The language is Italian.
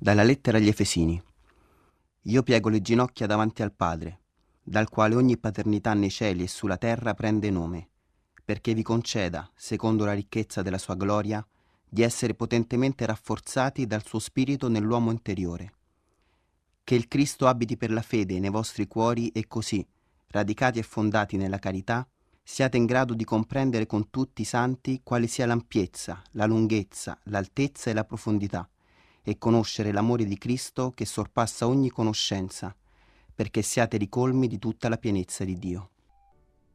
Dalla lettera agli Efesini. Io piego le ginocchia davanti al Padre, dal quale ogni paternità nei cieli e sulla terra prende nome, perché vi conceda, secondo la ricchezza della sua gloria, di essere potentemente rafforzati dal suo spirito nell'uomo interiore. Che il Cristo abiti per la fede nei vostri cuori e così, radicati e fondati nella carità, siate in grado di comprendere con tutti i santi quale sia l'ampiezza, la lunghezza, l'altezza e la profondità, e conoscere l'amore di Cristo che sorpassa ogni conoscenza, perché siate ricolmi di tutta la pienezza di Dio.